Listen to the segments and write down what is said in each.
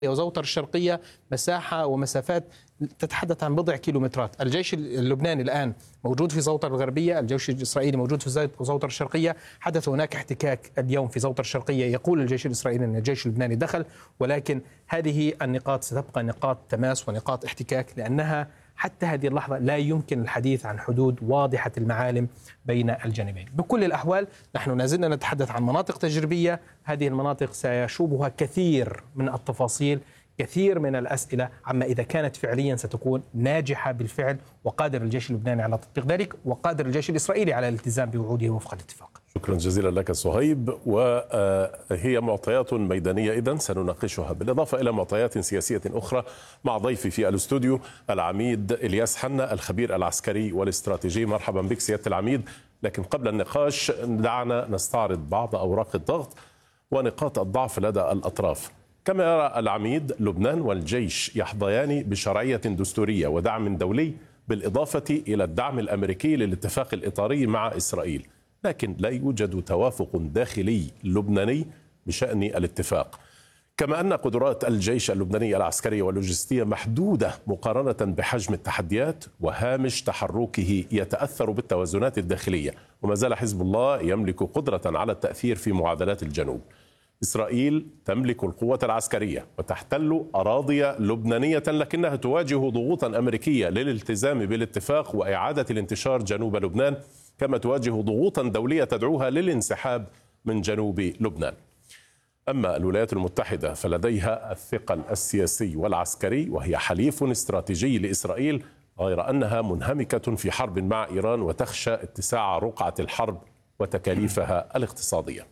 وزوطر الشرقية مساحة ومسافات تتحدث عن بضع كيلومترات. الجيش اللبناني الآن موجود في زوطر الغربية، الجيش الإسرائيلي موجود في زوطر الشرقية. حدث هناك احتكاك اليوم في زوطر الشرقية، يقول الجيش الإسرائيلي أن الجيش اللبناني دخل، ولكن هذه النقاط ستبقى نقاط تماس ونقاط احتكاك، لأنها حتى هذه اللحظة لا يمكن الحديث عن حدود واضحة المعالم بين الجانبين. بكل الأحوال نحن نازلنا نتحدث عن مناطق تجريبية، هذه المناطق سيشوبها كثير من التفاصيل، كثير من الأسئلة عما إذا كانت فعليا ستكون ناجحة بالفعل، وقادر الجيش اللبناني على تطبيق ذلك، وقادر الجيش الإسرائيلي على الالتزام بوعوده وفق الاتفاق. شكرا جزيلا لك صهيب. وهي معطيات ميدانية إذن سنناقشها بالإضافة إلى معطيات سياسية أخرى مع ضيفي في الاستوديو العميد إلياس حنا الخبير العسكري والاستراتيجي. مرحبا بك سيادة العميد. لكن قبل النقاش دعنا نستعرض بعض أوراق الضغط ونقاط الضعف لدى الأطراف. كما يرى العميد، لبنان والجيش يحظيان بشرعية دستورية ودعم دولي بالإضافة إلى الدعم الأمريكي للاتفاق الإطاري مع إسرائيل، لكن لا يوجد توافق داخلي لبناني بشأن الاتفاق. كما أن قدرات الجيش اللبناني العسكرية واللوجستية محدودة مقارنة بحجم التحديات، وهامش تحركه يتأثر بالتوازنات الداخلية، وما زال حزب الله يملك قدرة على التأثير في معادلات الجنوب. إسرائيل تملك القوة العسكرية وتحتل أراضي لبنانية، لكنها تواجه ضغوطا أمريكية للالتزام بالاتفاق وإعادة الانتشار جنوب لبنان، كما تواجه ضغوطا دولية تدعوها للانسحاب من جنوب لبنان. أما الولايات المتحدة فلديها الثقل السياسي والعسكري، وهي حليف استراتيجي لإسرائيل، غير أنها منهمكة في حرب مع إيران وتخشى اتساع رقعة الحرب وتكاليفها الاقتصادية.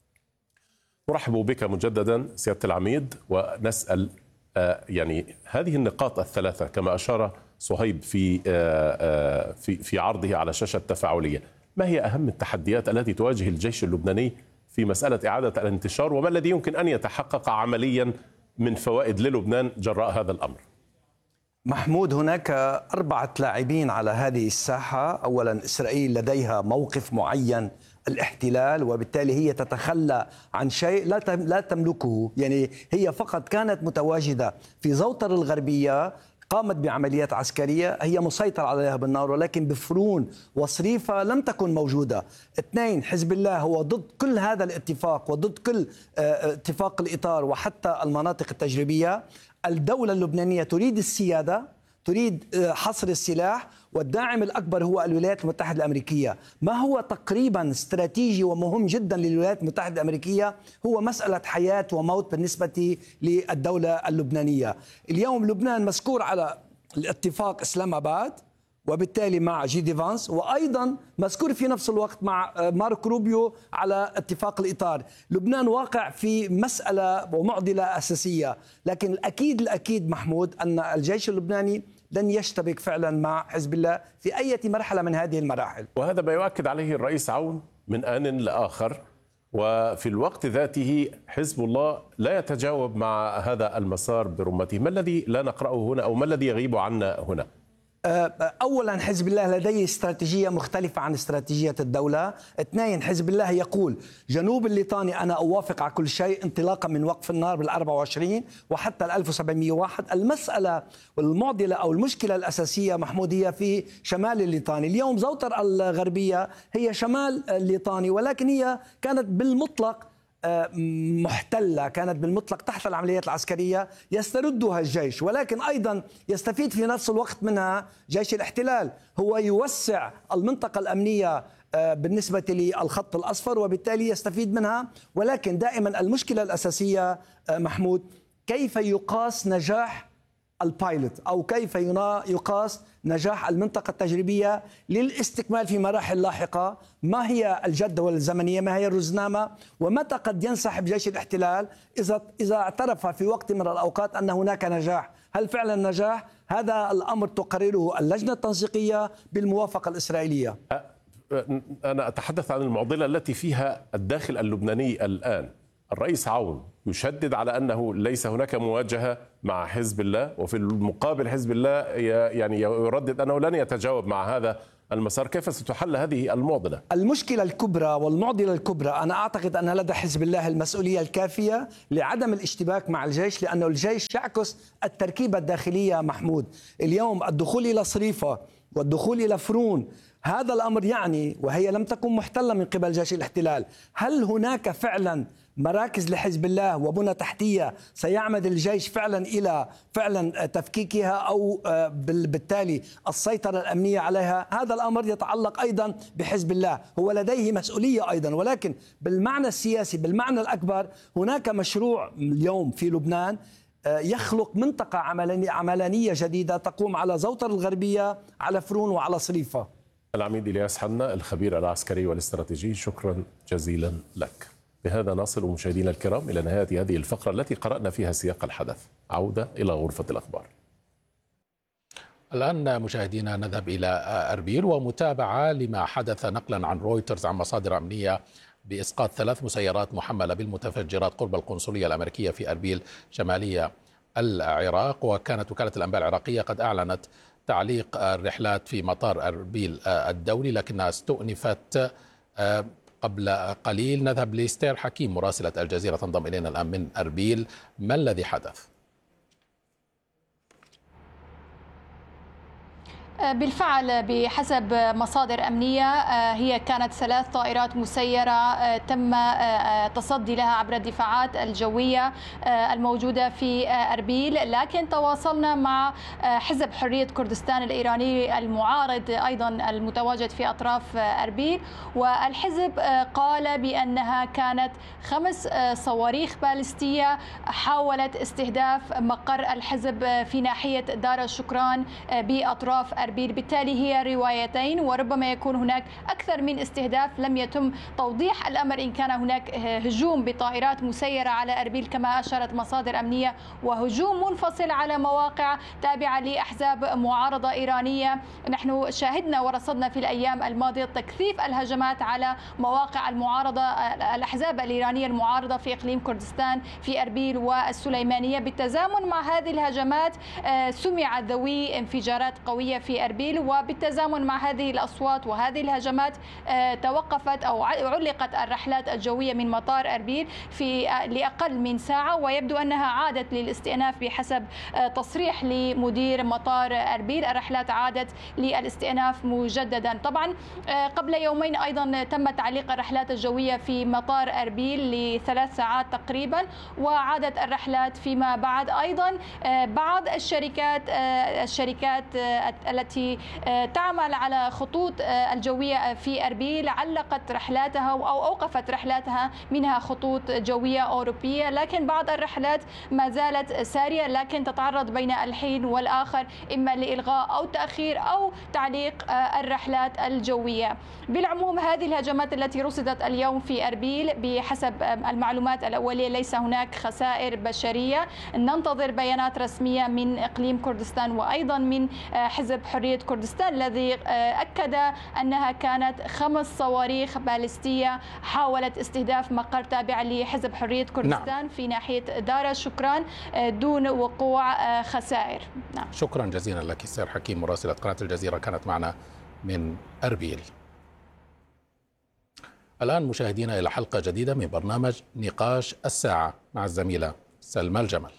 نرحب بك مجددا سيادة العميد، ونسأل يعني هذه النقاط الثلاثة كما أشار صهيب في عرضه على شاشة تفاعلية، ما هي أهم التحديات التي تواجه الجيش اللبناني في مسألة إعادة الانتشار، وما الذي يمكن أن يتحقق عمليا من فوائد للبنان جراء هذا الأمر؟ محمود، هناك 4 لاعبين على هذه الساحة. أولا إسرائيل لديها موقف معين، الاحتلال، وبالتالي هي تتخلى عن شيء لا تملكه. يعني هي فقط كانت متواجدة في زوطر الغربية، قامت بعمليات عسكرية هي مسيطر عليها بالنار، ولكن بفرون وصريفة لم تكن موجودة. 2، حزب الله هو ضد كل هذا الاتفاق وضد كل اتفاق الإطار وحتى المناطق التجريبية. الدولة اللبنانية تريد السيادة، تريد حصر السلاح، والداعم الأكبر هو الولايات المتحدة الأمريكية. ما هو تقريبا استراتيجي ومهم جدا للولايات المتحدة الأمريكية هو مسألة حياة وموت بالنسبة للدولة اللبنانية. اليوم لبنان مذكور على الاتفاق إسلام آباد، وبالتالي مع جيدي فانس، وأيضا مذكور في نفس الوقت مع مارك روبيو على اتفاق الإطار. لبنان واقع في مسألة ومعضلة أساسية، لكن الأكيد محمود أن الجيش اللبناني لن يشتبك فعلا مع حزب الله في أي مرحلة من هذه المراحل، وهذا ما يؤكد عليه الرئيس عون من آن لآخر. وفي الوقت ذاته حزب الله لا يتجاوب مع هذا المسار برمته. ما الذي لا نقرأه هنا، أو ما الذي يغيب عنا هنا؟ أولا حزب الله لديه استراتيجية مختلفة عن استراتيجية الدولة. 2، حزب الله يقول جنوب الليطاني أنا أوافق على كل شيء، انطلاقا من وقف النار بال24 وحتى 1701. المسألة والمعضلة أو المشكلة الأساسية محمود هي في شمال الليطاني. اليوم زوطر الغربية هي شمال الليطاني، ولكن هي كانت بالمطلق محتلة، كانت بالمطلق تحت العمليات العسكرية يستردها الجيش، ولكن أيضا يستفيد في نفس الوقت منها جيش الاحتلال. هو يوسع المنطقة الأمنية بالنسبة للخط الأصفر، وبالتالي يستفيد منها. ولكن دائما المشكلة الأساسية محمود كيف يقاس نجاح البايلوت، أو كيف يقاس نجاح المنطقة التجريبية للاستكمال في مراحل لاحقة. ما هي الجدول الزمنية، ما هي الرزنامة، ومتى قد ينسحب جيش الاحتلال إذا اعترف في وقت من الأوقات أن هناك نجاح. هل فعلا نجاح؟ هذا الأمر تقرره اللجنة التنسيقية بالموافقة الإسرائيلية. أنا أتحدث عن المعضلة التي فيها الداخل اللبناني الآن. الرئيس عون يشدد على أنه ليس هناك مواجهة مع حزب الله، وفي المقابل حزب الله يعني يردد أنه لن يتجاوب مع هذا المسار. كيف ستحل هذه المعضلة؟ المشكلة الكبرى والمعضلة الكبرى أنا أعتقد أن لدى حزب الله المسؤولية الكافية لعدم الاشتباك مع الجيش، لأن الجيش يعكس التركيبة الداخلية. محمود، اليوم الدخول إلى صريفة والدخول إلى فرون، هذا الأمر يعني وهي لم تكن محتلة من قبل جيش الاحتلال. هل هناك فعلا مراكز لحزب الله وبنى تحتية سيعمد الجيش فعلا إلى فعلا تفكيكها أو بالتالي السيطرة الأمنية عليها؟ هذا الأمر يتعلق أيضا بحزب الله، هو لديه مسؤولية أيضا، ولكن بالمعنى السياسي بالمعنى الأكبر هناك مشروع اليوم في لبنان يخلق منطقة عملانية جديدة تقوم على زوطر الغربية، على فرون وعلى صريفة. العميد إلياس حنا الخبير العسكري والاستراتيجي، شكرا جزيلا لك. بهذا نصل مشاهدينا الكرام إلى نهاية هذه الفقرة التي قرأنا فيها سياق الحدث. عودة إلى غرفة الأخبار. الآن مشاهدينا نذهب إلى أربيل ومتابعة لما حدث نقلا عن رويترز عن مصادر أمنية بإسقاط 3 مسيرات محملة بالمتفجرات قرب القنصلية الأمريكية في أربيل شمالية العراق. وكانت وكالة الأنباء العراقية قد أعلنت تعليق الرحلات في مطار أربيل الدولي لكنها استؤنفت قبل قليل. نذهب لستير حكيم مراسلة الجزيرة تنضم إلينا الآن من أربيل. ما الذي حدث؟ بالفعل بحسب مصادر أمنية هي كانت 3 طائرات مسيرة تم تصدي لها عبر الدفاعات الجوية الموجودة في أربيل، لكن تواصلنا مع حزب حرية كردستان الإيراني المعارض أيضا المتواجد في أطراف أربيل، والحزب قال بأنها كانت 5 صواريخ باليستية حاولت استهداف مقر الحزب في ناحية دار الشكران بأطراف أربيل. بالتالي هي روايتين، وربما يكون هناك أكثر من استهداف. لم يتم توضيح الأمر إن كان هناك هجوم بطائرات مسيرة على أربيل كما أشارت مصادر أمنية، وهجوم منفصل على مواقع تابعة لأحزاب معارضة إيرانية. نحن شاهدنا ورصدنا في الأيام الماضية تكثيف الهجمات على مواقع المعارضة، الأحزاب الإيرانية المعارضة في إقليم كردستان في أربيل والسليمانية. بالتزامن مع هذه الهجمات سمع ذوي انفجارات قوية في أربيل، وبالتزامن مع هذه الأصوات وهذه الهجمات توقفت أو علقت الرحلات الجوية من مطار أربيل لأقل من ساعة، ويبدو أنها عادت للاستئناف بحسب تصريح لمدير مطار أربيل. الرحلات عادت للاستئناف مجددا. طبعا قبل يومين أيضا تم تعليق الرحلات الجوية في مطار أربيل ل3 ساعات تقريبا، وعادت الرحلات فيما بعد. أيضا بعض الشركات التي تعمل على خطوط الجوية في أربيل علقت رحلاتها أو أوقفت رحلاتها، منها خطوط جوية أوروبية، لكن بعض الرحلات ما زالت سارية، لكن تتعرض بين الحين والآخر إما لإلغاء أو تأخير أو تعليق الرحلات الجوية. بالعموم هذه الهجمات التي رصدت اليوم في أربيل بحسب المعلومات الأولية ليس هناك خسائر بشرية. ننتظر بيانات رسمية من إقليم كردستان وأيضا من حزب حرية كردستان الذي أكد أنها كانت 5 صواريخ باليستية حاولت استهداف مقر تابع لحزب حرية كردستان في ناحية دار الشكران دون وقوع خسائر. شكرا جزيلا لك ستير حكيم مراسلة قناة الجزيرة كانت معنا من أربيل. الآن مشاهدينا إلى حلقة جديدة من برنامج نقاش الساعة مع الزميلة سلمى الجمل.